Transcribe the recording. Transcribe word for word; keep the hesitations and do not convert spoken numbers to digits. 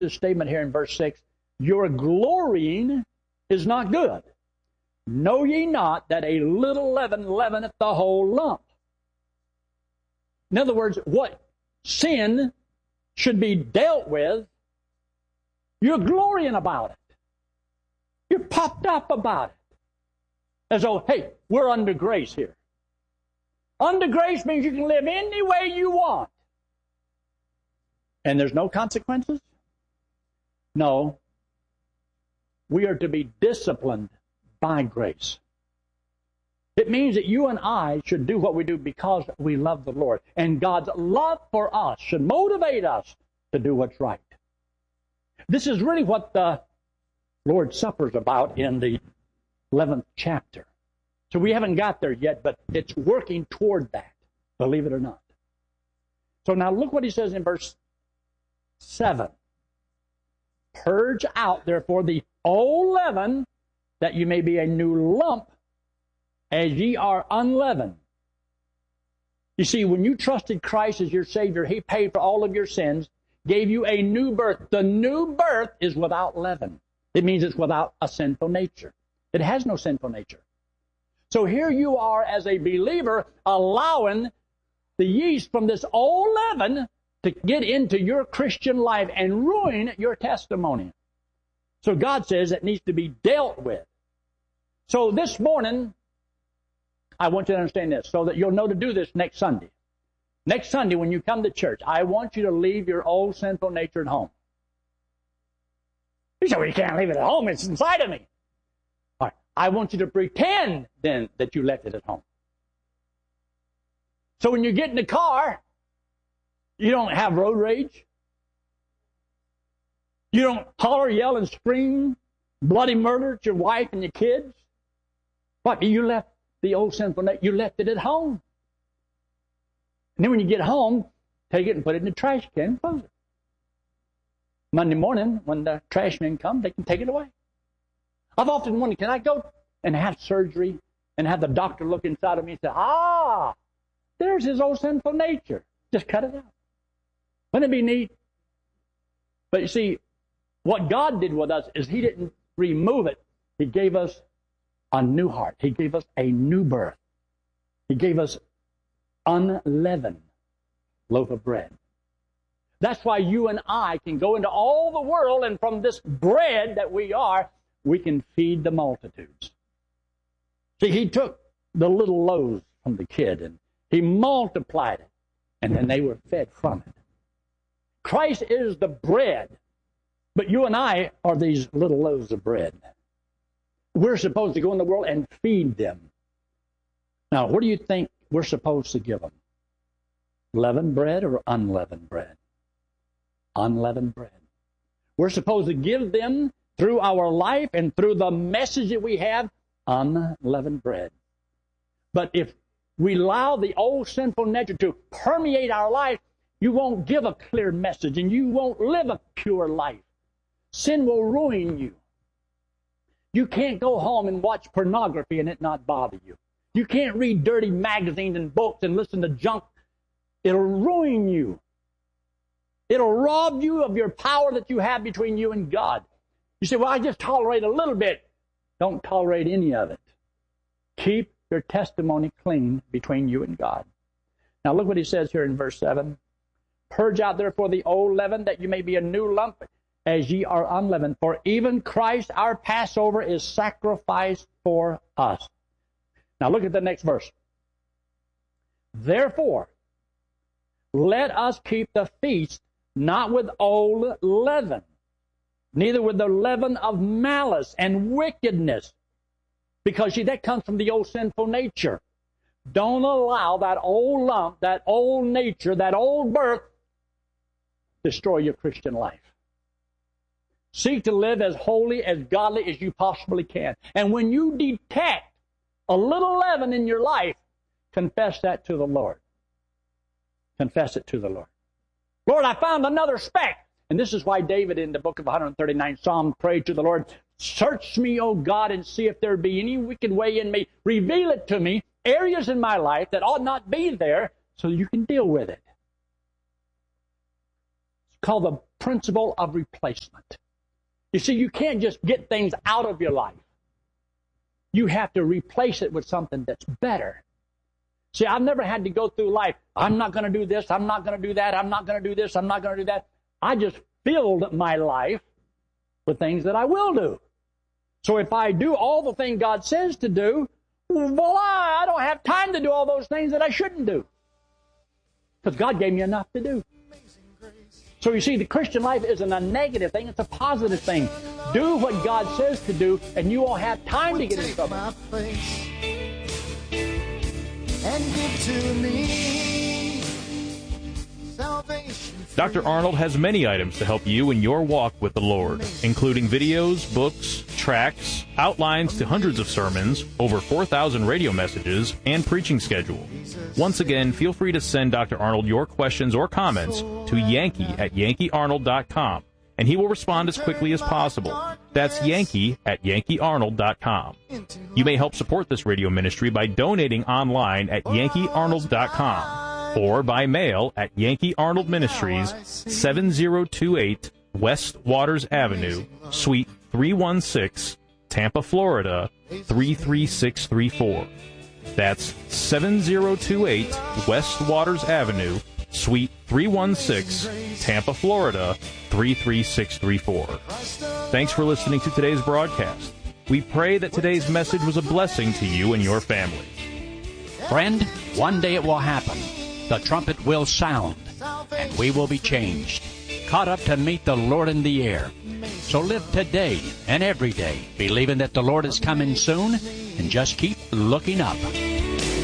this statement here in verse six, your glorying is not good. Know ye not that a little leaven leaveneth the whole lump? In other words, what sin should be dealt with, you're glorying about it. You're popped up about it. As though, hey, we're under grace here. Under grace means you can live any way you want. And there's no consequences? No. We are to be disciplined by grace. It means that you and I should do what we do because we love the Lord. And God's love for us should motivate us to do what's right. This is really what the Lord's Supper is about in the eleventh chapter. So we haven't got there yet, but it's working toward that, believe it or not. So now look what he says in verse seven. Purge out, therefore, the old leaven, that you may be a new lump, as ye are unleavened. You see, when you trusted Christ as your Savior, He paid for all of your sins, gave you a new birth. The new birth is without leaven. It means it's without a sinful nature. It has no sinful nature. So here you are as a believer allowing the yeast from this old leaven to get into your Christian life and ruin your testimony. So God says it needs to be dealt with. So this morning, I want you to understand this so that you'll know to do this next Sunday. Next Sunday when you come to church, I want you to leave your old sinful nature at home. You say, well, you can't leave it at home. It's inside of me. All right. I want you to pretend then that you left it at home. So when you get in the car, you don't have road rage. You don't holler, yell, and scream bloody murder at your wife and your kids. What? You left the old sinful nature. You left it at home. And then when you get home, take it and put it in the trash can and close it. Monday morning, when the trash men come, they can take it away. I've often wondered, can I go and have surgery and have the doctor look inside of me and say, ah, there's his old sinful nature. Just cut it out. Wouldn't it be neat? But you see, what God did with us is He didn't remove it. He gave us a new heart. He gave us a new birth. He gave us unleavened loaf of bread. That's why you and I can go into all the world, and from this bread that we are, we can feed the multitudes. See, He took the little loaves from the kid and He multiplied it, and then they were fed from it. Christ is the bread, but you and I are these little loaves of bread. We're supposed to go in the world and feed them. Now, what do you think we're supposed to give them? Leavened bread or unleavened bread? Unleavened bread. We're supposed to give them, through our life and through the message that we have, unleavened bread. But if we allow the old sinful nature to permeate our life, you won't give a clear message and you won't live a pure life. Sin will ruin you. You can't go home and watch pornography and it not bother you. You can't read dirty magazines and books and listen to junk. It'll ruin you. It'll rob you of your power that you have between you and God. You say, well, I just tolerate a little bit. Don't tolerate any of it. Keep your testimony clean between you and God. Now look what he says here in verse seven. Purge out therefore the old leaven, that you may be a new lump, as ye are unleavened. For even Christ our Passover is sacrificed for us. Now look at the next verse. Therefore, let us keep the feast not with old leaven, neither with the leaven of malice and wickedness. Because, see, that comes from the old sinful nature. Don't allow that old lump, that old nature, that old birth destroy your Christian life. Seek to live as holy, as godly as you possibly can. And when you detect a little leaven in your life, confess that to the Lord. Confess it to the Lord. Lord, I found another speck. And this is why David in the book of one thirty-nine Psalm prayed to the Lord, search me, O God, and see if there be any wicked way in me. Reveal it to me, areas in my life that ought not be there, so you can deal with it. It's called the principle of replacement. You see, you can't just get things out of your life. You have to replace it with something that's better. See, I've never had to go through life, I'm not going to do this, I'm not going to do that, I'm not going to do this, I'm not going to do that. I just filled my life with things that I will do. So if I do all the things God says to do, voila, I don't have time to do all those things that I shouldn't do. Because God gave me enough to do. So you see, the Christian life isn't a negative thing, it's a positive thing. Do what God says to do, and you won't have time to get in trouble. And give to me salvation. Doctor Arnold has many items to help you in your walk with the Lord, including videos, books, tracts, outlines to hundreds of sermons, over four thousand radio messages, and preaching schedule. Once again, feel free to send Doctor Arnold your questions or comments to Yankee at Yankee Arnold dot com, and he will respond as quickly as possible. That's Yankee at Yankee Arnold dot com. You may help support this radio ministry by donating online at Yankee Arnold dot com or by mail at Yankee Arnold Ministries, seven oh two eight West Waters Avenue, Suite three one six, Tampa, Florida, three three six three four. That's seven oh two eight West Waters Avenue, Suite three one six, Tampa, Florida, three three six three four. Thanks for listening to today's broadcast. We pray that today's message was a blessing to you and your family. Friend, one day it will happen. The trumpet will sound, and we will be changed, caught up to meet the Lord in the air. So live today and every day, believing that the Lord is coming soon, and just keep looking up.